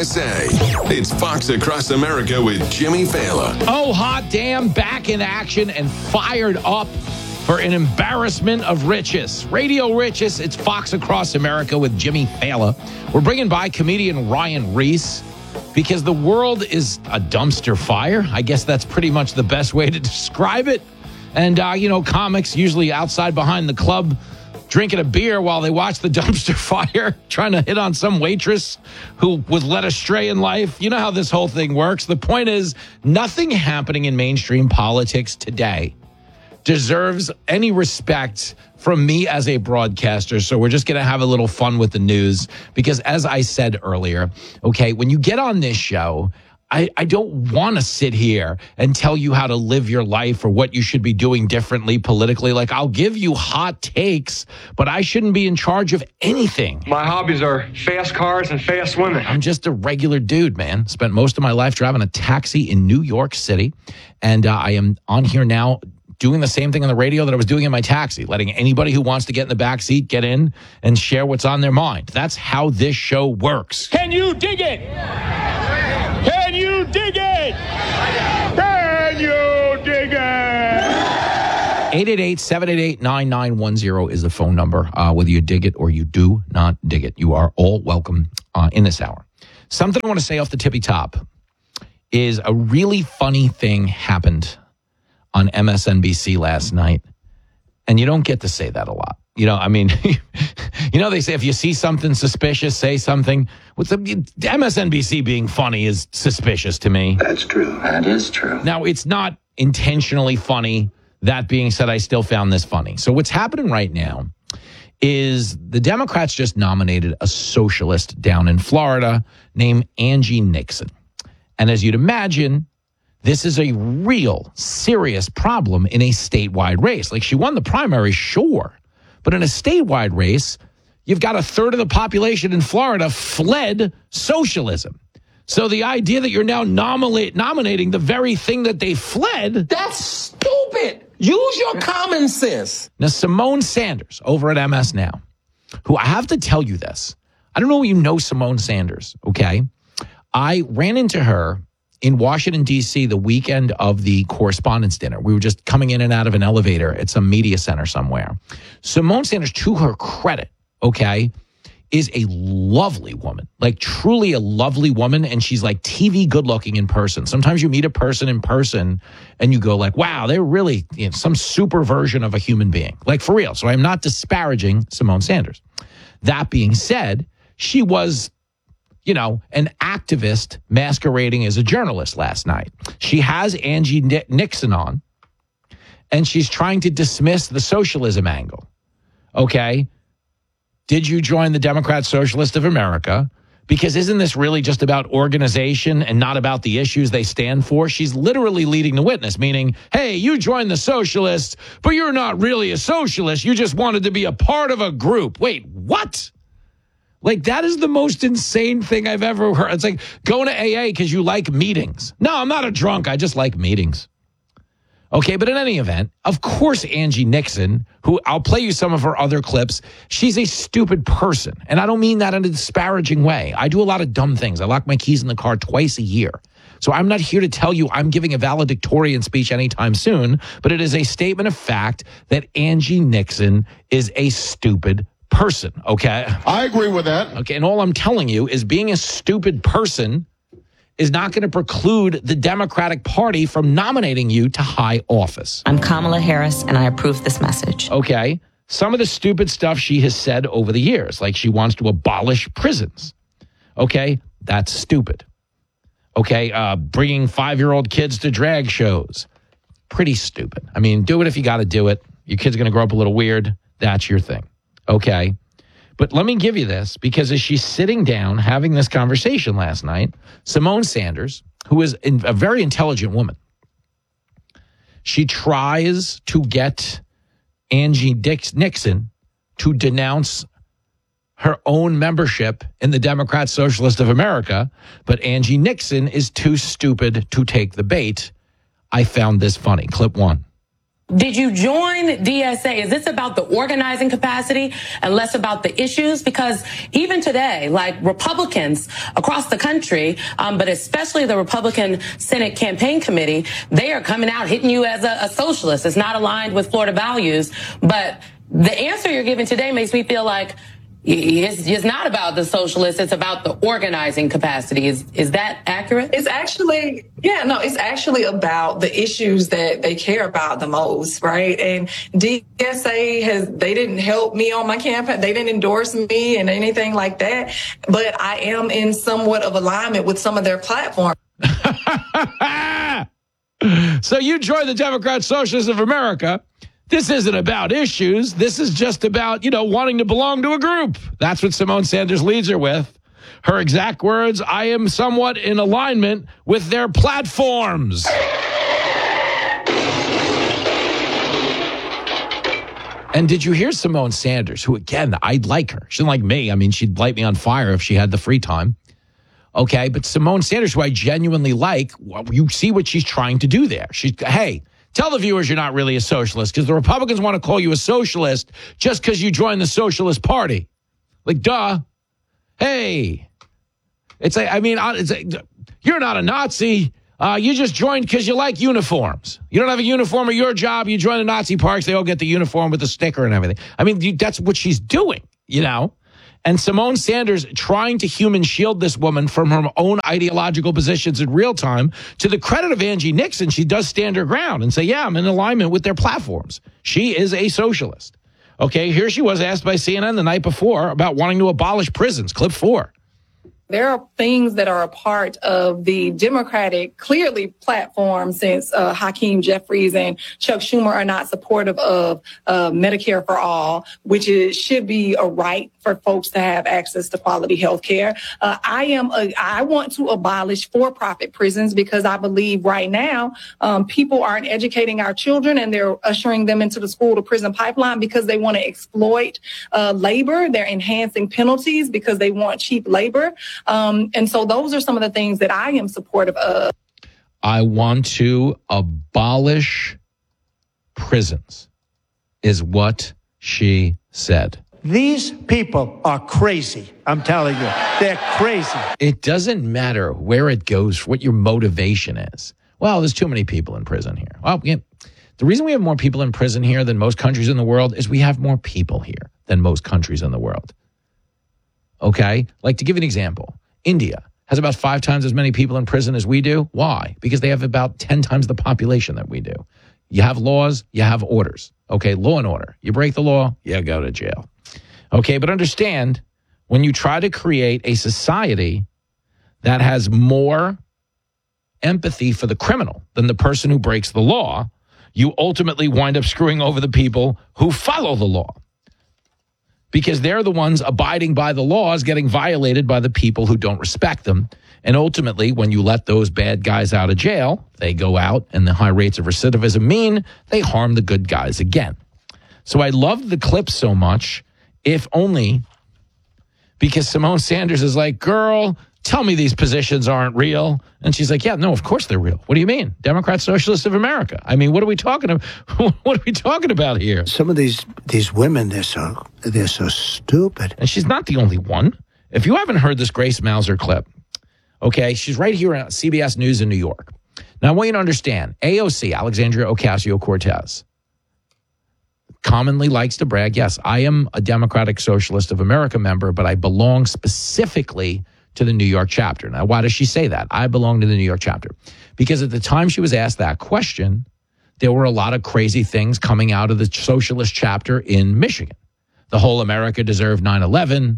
USA. It's Fox Across America with Jimmy Fallon. Oh, hot damn, back in action and fired up for an embarrassment of riches. Radio Riches, it's Fox Across America with Jimmy Fallon. We're bringing by comedian Ryan Reese because the world is a dumpster fire. I guess that's pretty much the best way to describe it. And, comics usually outside behind the club drinking a beer while they watch the dumpster fire, trying to hit on some waitress who was led astray in life. You know how this whole thing works. The point is, nothing happening in mainstream politics today deserves any respect from me as a broadcaster. So we're just going to have a little fun with the news because, as I said earlier, okay, when you get on this show, I don't want to sit here and tell you how to live your life or what you should be doing differently politically. Like, I'll give you hot takes, but I shouldn't be in charge of anything. My hobbies are fast cars and fast women. I'm just a regular dude, man. Spent most of my life driving a taxi in New York City, and I am on here now doing the same thing on the radio that I was doing in my taxi, letting anybody who wants to get in the back seat get in and share what's on their mind. That's how this show works. Can you dig it? Can you dig it? Can you dig it? 888-788-9910 is the phone number. Whether you dig it or you do not dig it, you are all welcome in this hour. Something I want to say off the tippy top is a really funny thing happened on MSNBC last night, and you don't get to say that a lot. They say if you see something suspicious, say something. With the MSNBC being funny is suspicious to me. That's true. That is true. Now, it's not intentionally funny. That being said, I still found this funny. So what's happening right now is the Democrats just nominated a socialist down in Florida named Angie Nixon. And as you'd imagine, this is a real serious problem in a statewide race. Like, she won the primary, sure. But in a statewide race, you've got a third of the population in Florida fled socialism. So the idea that you're now nominating the very thing that they fled. That's stupid. Use your common sense. Now, Simone Sanders over at MS Now, who I have to tell you this. I don't know if you know Simone Sanders, okay? I ran into her in Washington, D.C., the weekend of the Correspondents' Dinner. We were just coming in and out of an elevator at some media center somewhere. Simone Sanders, to her credit, okay, is a lovely woman, like truly a lovely woman. And she's like TV good looking in person. Sometimes you meet a person in person and you go like, wow, they're really some super version of a human being, like for real. So I'm not disparaging Simone Sanders. That being said, she was an activist masquerading as a journalist last night. She has Angie Nixon on, and she's trying to dismiss the socialism angle. Okay? Did you join the Democrat Socialist of America? Because isn't this really just about organization and not about the issues they stand for? She's literally leading the witness, meaning, hey, you joined the socialists, but you're not really a socialist. You just wanted to be a part of a group. Wait, what? Like, that is the most insane thing I've ever heard. It's like going to AA because you like meetings. No, I'm not a drunk. I just like meetings. Okay, but in any event, of course, Angie Nixon, who I'll play you some of her other clips, she's a stupid person. And I don't mean that in a disparaging way. I do a lot of dumb things. I lock my keys in the car twice a year. So I'm not here to tell you I'm giving a valedictorian speech anytime soon, but it is a statement of fact that Angie Nixon is a stupid person, okay? I agree with that. Okay, and all I'm telling you is being a stupid person is not going to preclude the Democratic Party from nominating you to high office. I'm Kamala Harris, and I approve this message. Okay, some of the stupid stuff she has said over the years, like she wants to abolish prisons. Okay, that's stupid. Okay, bringing 5-year-old kids to drag shows. Pretty stupid. I mean, do it if you got to do it. Your kid's going to grow up a little weird. That's your thing. Okay. But let me give you this, because as she's sitting down having this conversation last night, Simone Sanders, who is a very intelligent woman, she tries to get Angie Nixon to denounce her own membership in the Democrat Socialist of America, but Angie Nixon is too stupid to take the bait. I found this funny. Clip one. Did you join DSA? Is this about the organizing capacity and less about the issues? Because even today, like Republicans across the country, but especially the Republican Senate Campaign Committee, they are coming out hitting you as a socialist. It's not aligned with Florida values. But the answer you're giving today makes me feel like it's not about the socialists. It's about the organizing capacity. Is that accurate? It's actually, it's actually about the issues that they care about the most, right? And DSA they didn't help me on my campaign. They didn't endorse me and anything like that. But I am in somewhat of alignment with some of their platforms. So you joined the Democrat Socialists of America. This isn't about issues. This is just about, wanting to belong to a group. That's what Symone Sanders leads her with. Her exact words, I am somewhat in alignment with their platforms. And did you hear Symone Sanders, who, again, I'd like her. She didn't like me. I mean, she'd light me on fire if she had the free time. Okay, but Symone Sanders, who I genuinely like, you see what she's trying to do there. Hey, tell the viewers you're not really a socialist because the Republicans want to call you a socialist just because you joined the Socialist Party. Like, duh. Hey. You're not a Nazi. You just joined because you like uniforms. You don't have a uniform at your job. You join the Nazi parks. They all get the uniform with the sticker and everything. I mean, that's what she's doing, And Symone Sanders trying to human shield this woman from her own ideological positions in real time. To the credit of Angie Nixon, she does stand her ground and say, yeah, I'm in alignment with their platforms. She is a socialist. Okay, here she was asked by CNN the night before about wanting to abolish prisons. Clip 4. There are things that are a part of the Democratic, clearly, platform since Hakeem Jeffries and Chuck Schumer are not supportive of Medicare for all, which should be a right for folks to have access to quality health care. I want to abolish for-profit prisons because I believe right now people aren't educating our children and they're ushering them into the school-to-prison pipeline because they want to exploit labor. They're enhancing penalties because they want cheap labor. And so those are some of the things that I am supportive of. I want to abolish prisons, is what she said. These people are crazy. I'm telling you, they're crazy. It doesn't matter where it goes, what your motivation is. Well, there's too many people in prison here. Well, the reason we have more people in prison here than most countries in the world is we have more people here than most countries in the world. Okay? Like, to give you an example, India has about 5 times as many people in prison as we do. Why? Because they have about 10 times the population that we do. You have laws, you have orders. Okay, law and order. You break the law, you go to jail. Okay, but understand, when you try to create a society that has more empathy for the criminal than the person who breaks the law, you ultimately wind up screwing over the people who follow the law. Because they're the ones abiding by the laws getting violated by the people who don't respect them. And ultimately, when you let those bad guys out of jail, they go out, and the high rates of recidivism mean they harm the good guys again. So I love the clip so much, if only because Symone Sanders is like, girl, tell me these positions aren't real. And she's like, yeah, no, of course they're real. What do you mean? Democrat Socialists of America. I mean, what are we talking about? What are we talking about here? Some of these women, they're so stupid. And she's not the only one. If you haven't heard this Grace Mauser clip, okay, she's right here on CBS News in New York. Now, I want you to understand, AOC, Alexandria Ocasio-Cortez, commonly likes to brag, yes, I am a Democratic Socialist of America member, but I belong specifically to the New York chapter. Now, why does she say that? I belong to the New York chapter. Because at the time she was asked that question, there were a lot of crazy things coming out of the socialist chapter in Michigan. The whole America deserved 9/11.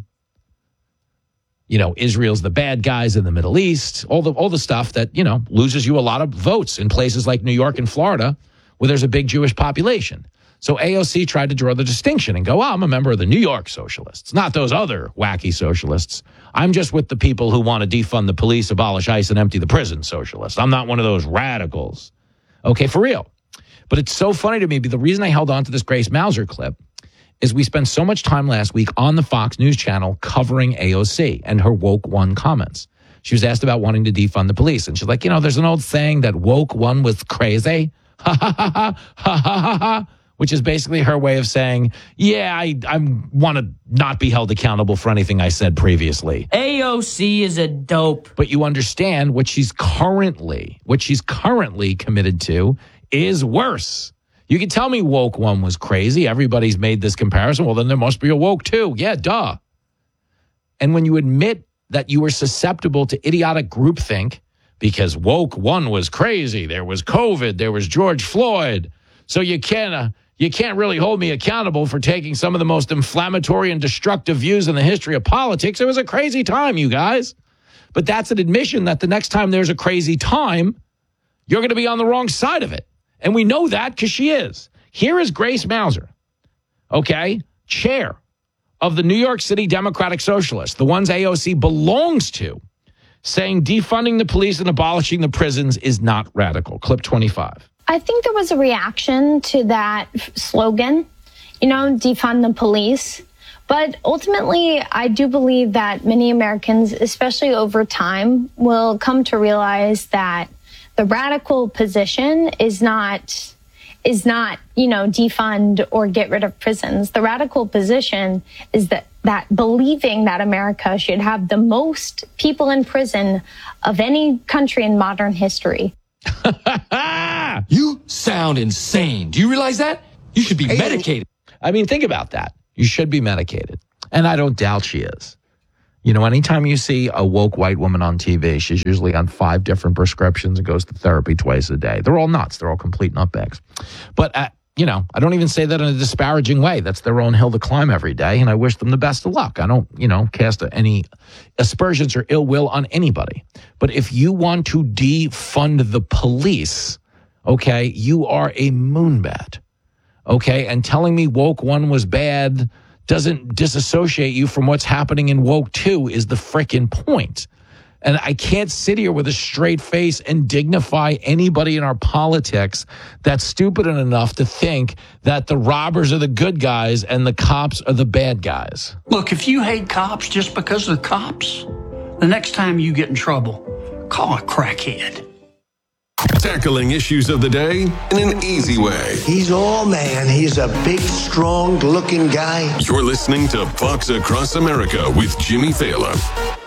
Israel's the bad guys in the Middle East. All the stuff that, loses you a lot of votes in places like New York and Florida where there's a big Jewish population. So AOC tried to draw the distinction and go, I'm a member of the New York socialists, not those other wacky socialists. I'm just with the people who want to defund the police, abolish ICE, and empty the prison socialists. I'm not one of those radicals. Okay, for real. But it's so funny to me. The reason I held on to this Grace Mauser clip is we spent so much time last week on the Fox News channel covering AOC and her woke one comments. She was asked about wanting to defund the police. And she's like, there's an old saying that woke one was crazy. ha ha ha ha ha ha ha, which is basically her way of saying, yeah, I want to not be held accountable for anything I said previously. AOC is a dope. But you understand what she's currently committed to is worse. You can tell me woke one was crazy. Everybody's made this comparison. Well, then there must be a woke two. Yeah, duh. And when you admit that you were susceptible to idiotic groupthink because woke one was crazy, there was COVID, there was George Floyd, so you can't really hold me accountable for taking some of the most inflammatory and destructive views in the history of politics. It was a crazy time, you guys. But that's an admission that the next time there's a crazy time, you're going to be on the wrong side of it. And we know that because she is. Here is Grace Mauser, okay, chair of the New York City Democratic Socialists, the ones AOC belongs to, saying defunding the police and abolishing the prisons is not radical. Clip 25. I think there was a reaction to that slogan, defund the police. But ultimately, I do believe that many Americans, especially over time, will come to realize that the radical position is not defund or get rid of prisons. The radical position is that believing that America should have the most people in prison of any country in modern history. You sound insane. Do you realize that? You should be medicated. I mean, think about that. You should be medicated. And I don't doubt she is. Anytime you see a woke white woman on TV, she's usually on 5 different prescriptions and goes to therapy twice a day. They're all nuts. They're all complete nutbags. But, I don't even say that in a disparaging way. That's their own hill to climb every day, and I wish them the best of luck. I don't, cast any aspersions or ill will on anybody. But if you want to defund the police, okay, you are a moonbat, okay? And telling me woke one was bad doesn't disassociate you from what's happening in woke 2 is the frickin' point. And I can't sit here with a straight face and dignify anybody in our politics that's stupid enough to think that the robbers are the good guys and the cops are the bad guys. Look, if you hate cops just because they're cops, the next time you get in trouble, call a crackhead. Tackling issues of the day in an easy way. He's all man. He's a big, strong-looking guy. You're listening to Fox Across America with Jimmy Thaler.